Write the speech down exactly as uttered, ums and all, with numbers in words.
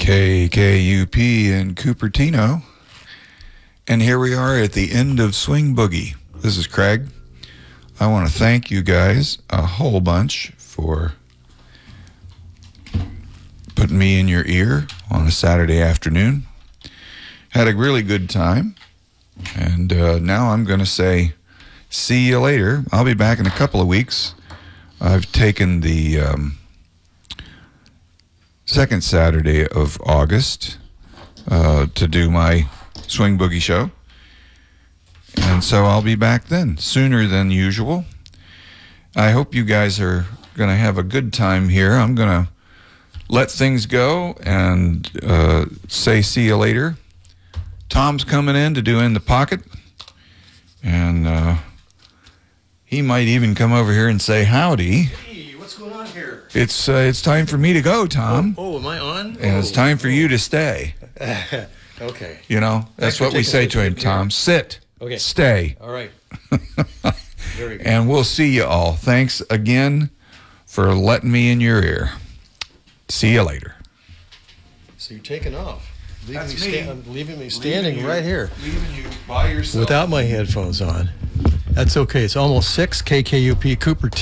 K K U P in Cupertino. And here we are at the end of Swing Boogie. This is Craig. I want to thank you guys a whole bunch for putting me in your ear on a Saturday afternoon. Had a really good time. And uh, now I'm going to say, see you later. I'll be back in a couple of weeks. I've taken the um, second Saturday of August uh, to do my Swing Boogie show. And so I'll be back then, sooner than usual. I hope you guys are going to have a good time here. I'm going to let things go and uh, say see you later. Tom's coming in to do In the Pocket. And uh, he might even come over here and say howdy. Hey, what's going on here? It's uh, it's time for me to go, Tom. Oh, oh am I on? And oh. it's time for you to stay. Okay. You know, that's Thanks for what we taking say the to him, tip Tom. here. Sit. Okay. Stay. All right. Very good. And we'll see you all. Thanks again for letting me in your ear. See you later. So you're taking off. Leaving That's me, me. sta- leaving me standing Leaving you- right here Leaving you by yourself. without my headphones on. That's okay. It's almost six. K K U P Cooper.